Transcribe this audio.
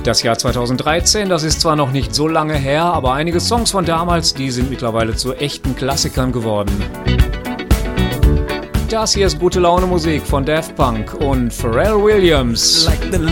Das Jahr 2013, das ist zwar noch nicht so lange her, aber einige Songs von damals, die sind mittlerweile zu echten Klassikern geworden. Das hier ist gute Laune Musik von Daft Punk und Pharrell Williams.